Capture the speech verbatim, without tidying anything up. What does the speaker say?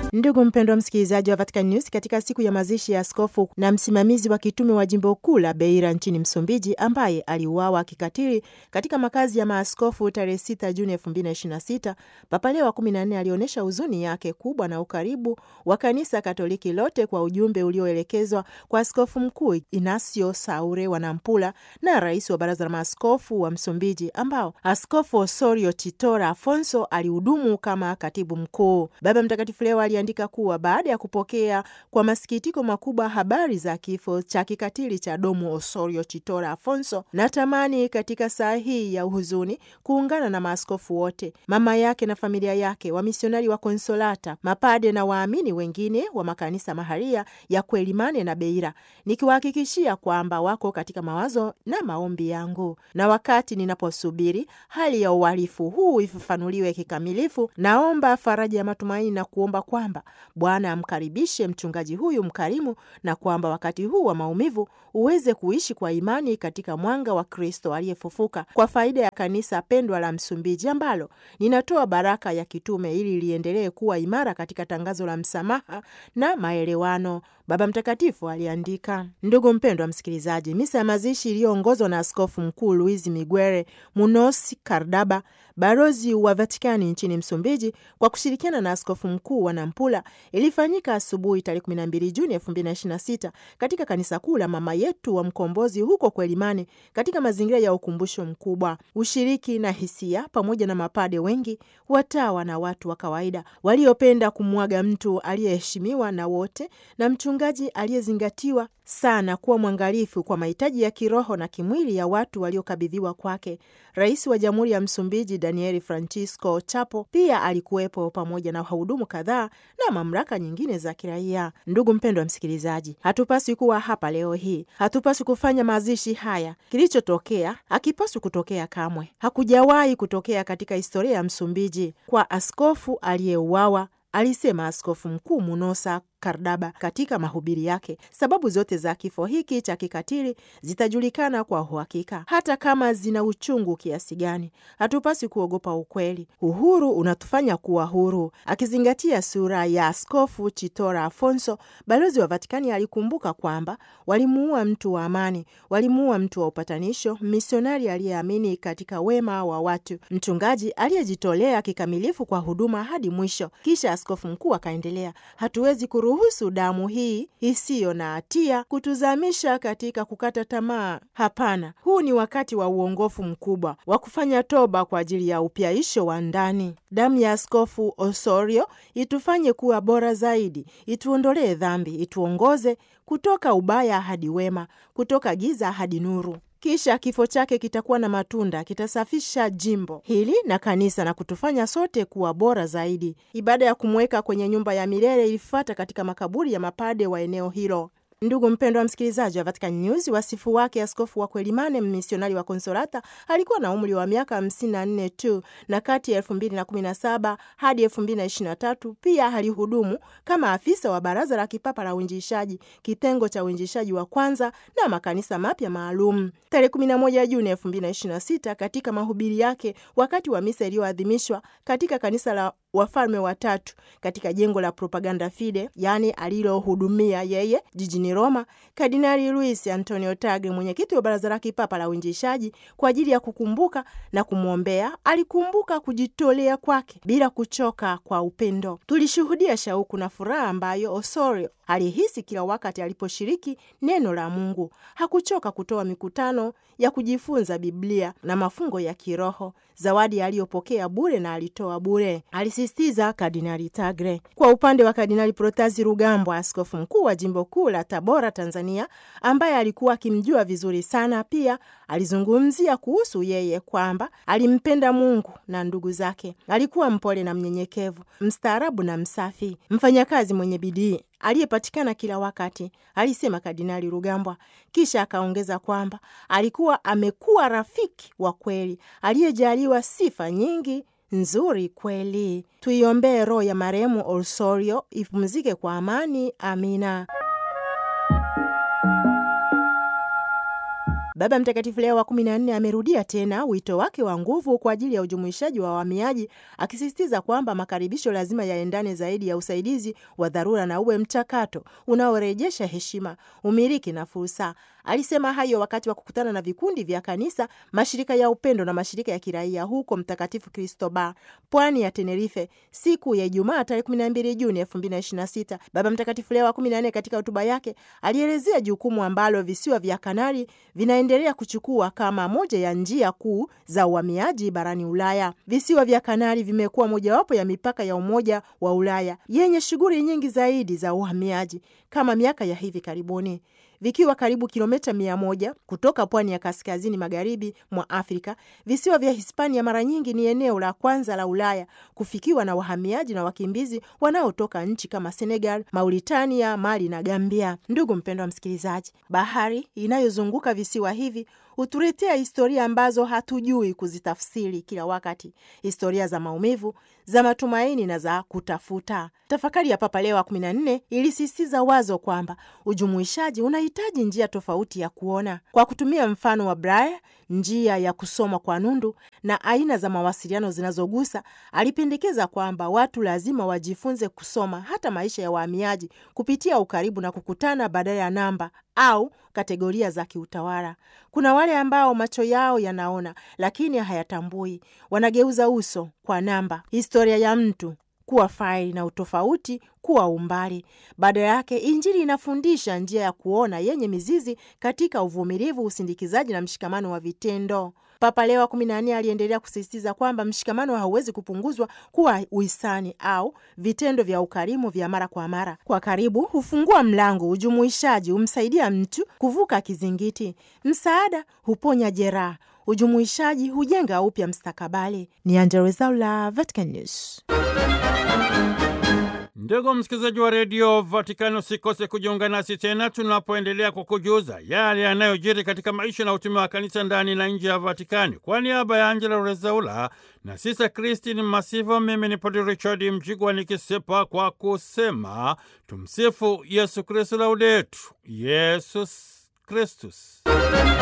Ndugu mpendwa msikilizaji wa Vatican News, katika siku ya mazishi ya askofu na msimamizi wa kitume wa jimbo kuu la Beira nchini Msumbiji, ambaye aliuawa kikatili katika makazi ya maaskofu tarehe sita Juni elfu mbili na ishirini na sita, Papa Leo wa kumi na nne alionyesha huzuni yake kubwa na ukaribu wa kanisa Katoliki lote kwa ujumbe ulioelekezwa kwa askofu mkuu Inacio Saure wa Nampula na rais wa baraza la maaskofu wa Msumbiji, ambao Askofu Osorio Chitora Afonso alihudumu kama katibu mkuu. Baba Mtakatifu leo aliandika kuwa baada ya kupokea kwa masikitiko makubwa habari za kifo cha kikatili cha Domo Osorio Chitora Afonso, natamani katika saa hii ya uhuzuni kuungana na maaskofu wote, mama yake na familia yake, wamisionari wa Konsolata, mapade na waamini wengine wa makanisa maharia ya Quelimane na Beira, nikiwahakikishia kwamba wako katika mawazo na maombi yangu. Na wakati ninaposubiri hali ya uhalifu huu ifafanuliwe kikamilifu, naomba faraja ya matumaini na kuomba kwamba Bwana amkaribishe mchungaji huyu mkarimu, na kwamba wakati huu wa maumivu uweze kuishi kwa imani katika mwanga wa Kristo aliyefufuka, kwa faida ya kanisa pendwa la Msumbiji, ambalo ninatoa baraka ya kitume ili liendelee kuwa imara katika tangazo la msamaha na maelewano, Baba Mtakatifu aliandika. Ndugu mpendwa msikilizaji, misa ya mazishi iliyoongozwa na Askofu Mkuu Luiz Miguel Munoz Cardaba, barozi wa Vatikani nchini Msumbiji, kwa kushirikiana na askofu mkuu wa Nampula, ilifanyika asubuhi tarehe kumi na mbili Juni elfu mbili na ishirini na sita katika kanisa kuu la Mama Yetu wa Mkombozi huko Quelimane, katika mazingira ya ukumbusho mkubwa. Ushiriki na hisia pamoja na mapade wengi, watawa na watu wa kawaida waliopenda kumwaga mtu aliyeheshimiwa na wote, na mchungaji aliyezingatiwa sana kuwa mwangalifu kwa mahitaji ya kiroho na kimwili ya watu waliokabidhiwa kwake. Rais wa Jamhuri ya Msumbiji Daniel Francisco Chapo pia alikuwepo, pamoja na wahudumu kadhaa na mamlaka nyingine za kiraia. Ndugu mpendwa msikilizaji, hatupaswi kuwa hapa leo hii, hatupaswi kufanya mazishi haya. Kilichotokea hakipaswi kutokea kamwe, hakujawahi kutokea katika historia ya Msumbiji kwa askofu aliyeuawa, alisema Askofu Mkuu Munosa Cardaba katika mahubiri yake. Sababu zote za kifo hiki cha kikatili zitajulikana kwa uhakika, hata kama zina uchungu kiasi gani. Hatupasi kuogopa ukweli. Uhuru unatufanya kuwa huru. Akizingatia sura ya Askofu Chitora Afonso, balozi wa Vatikani alikumbuka kwamba walimuua mtu wa amani, walimuua mtu wa upatanisho, misionari aliyeamini katika wema wa watu, mchungaji aliyejitolea kikamilifu kwa huduma hadi mwisho. Kisha askofu mkuu akaendelea, hatuwezi kuru ruhusu damu hii isiyo na hatia kutuzamisha katika kukata tamaa. Hapana, huu ni wakati wa uongofu mkubwa wa kufanya toba kwa ajili ya upyaisho wa ndani. Damu ya Askofu Osorio itufanye kuwa bora zaidi, ituondolee dhambi, ituongoze kutoka ubaya hadi wema, kutoka giza hadi nuru. Kisha kifo chake kitakuwa na matunda, kitasafisha jimbo hili na kanisa na kutufanya sote kuwa bora zaidi. Ibada ya kumweka kwenye nyumba ya milele ilifuata katika makaburi ya mapade wa eneo hilo. Ndugu mpendwa msikilizaji wa Vatican News, wasifu wake askofu wa Quelimane, mmisionari wa Konsolata, alikuwa na umri wa miaka hamsini na nne tu, na kati ya elfu mbili na kumi na saba hadi elfu mbili na ishirini na tatu pia alihudumu kama afisa wa Baraza la Kipapa la Uinjilishaji, kitengo cha uinjilishaji wa kwanza na makanisa mapya maalum. Tarehe kumi na moja Juni elfu mbili na ishirini na sita, katika mahubiri yake wakati wa misa iliyoadhimishwa katika kanisa la Wafalme Watatu katika jengo la Propaganda Fide, yani alilohudumia yeye jijini Roma, Kardinali Luis Antonio Tagle, mwenyekiti wa Baraza la Kipapa la Uinjilishaji, kwa ajili ya kukumbuka na kumwombea, alikumbuka kujitolea kwake bila kuchoka kwa upendo. Tulishuhudia shauku na furaha ambayo Osorio alihisi kila wakati aliposhiriki neno la Mungu. Hakuchoka kutoa mikutano ya kujifunza Biblia na mafungo ya kiroho, zawadi aliyopokea bure na alitoa bure, alisisitiza Kardinali Tagle. Kwa upande wa Kardinali Protazi Rugambwa, askofu mkuu wa jimbo kuu la Tabora, Tanzania, ambaye alikuwa akimjua vizuri sana, pia alizungumzia kuhusu yeye kwamba alimpenda Mungu na ndugu zake. Alikuwa mpole na mnyenyekevu, mstaarabu na msafi, mfanyakazi mwenye bidii aliyepatikana kila wakati, alisema Kardinali Rugambwa. Kisha akaongeza kwamba alikuwa amekuwa rafiki wa kweli aliyejaliwa sifa nyingi nzuri kweli. Tuiombee roho ya marehemu Osorio ipumzike kwa amani. Amina. Baba Mtakatifu Leo wa kumi na nne amerudia tena wito wake wa nguvu kwa ajili ya ujumuishaji wa wahamiaji, akisisitiza kwamba makaribisho lazima yaendane zaidi ya usaidizi wa dharura na uwe mchakato unaorejesha heshima, umiliki na fursa. Alisema hayo wakati wa kukutana na vikundi vya kanisa, mashirika ya upendo na mashirika ya kiraia huko Mtakatifu Cristobal, pwani ya Tenerife, siku ya Ijumaa tarehe kumi na mbili Juni elfu mbili na ishirini na sita. Baba Mtakatifu Leo wa kumi na nne katika hotuba yake alielezea jukumu ambalo visiwa vya Kanari vinaendelea kuchukua kama moja ya njia kuu za uhamiaji barani Ulaya. Visiwa vya Kanari vimekuwa mojawapo ya mipaka ya Umoja wa Ulaya yenye shughuli nyingi zaidi za uhamiaji kama miaka ya hivi karibuni. Vikiwa karibu kilomita mia moja kutoka pwani ya kaskazini magharibi mwa Afrika, visiwa vya Hispania mara nyingi ni eneo la kwanza la Ulaya kufikiwa na wahamiaji na wakimbizi wanaotoka nchi kama Senegal, Mauritania, Mali na Gambia. Ndugu mpendwa msikilizaji, bahari inayozunguka visiwa hivi hutuletea historia ambazo hatujui kuzitafsiri kila wakati, historia za maumivu, za matumaini na za kutafuta. Tafakari ya Papa Leo wa kumi na nne ilisisitiza wazo kwamba ujumuishaji unahitaji njia tofauti ya kuona. Kwa kutumia mfano wa Braille, njia ya kusoma kwa nundu na aina za mawasiliano zinazogusa, alipendekeza kwamba watu lazima wajifunze kusoma hata maisha ya wahamiaji kupitia ukaribu na kukutana badala ya namba au kategoria za kiutawala. Kuna wale ambao macho yao yanaona lakini hayatambui, wanageuza uso kwa namba, historia ya mtu kuwa faili na utofauti kuwa umbali. Badala yake, Injili inafundisha njia ya kuona yenye mizizi katika uvumilivu, usindikizaji na mshikamano wa vitendo. Papa Leo wa kumi na nne aliendelea kusisitiza kwamba mshikamano hauwezi kupunguzwa kuwa uhisani au vitendo vya ukarimu vya mara kwa mara. Kwa karibu hufungua mlango, ujumuishaji humsaidia mtu kuvuka kizingiti, msaada huponya jeraha, ujumuishaji hujenga upya mstakabali. Ni Angella Rwezaula, Vatican News. Ndugu msikilizaji wa redio Vatikani, usikose kujiunga nasi tena tunapoendelea kukujuza yale yanayojiri katika maisha na utume wa kanisa ndani na nje ya Vatikani. Kwa niaba ya Angella Rwezaula na Sisa Christine Masivo, mimi ni Padre Richard Mjigwa nikisepa kwa kusema tumsifu Yesu Kristu, laudetur Yesus Kristus.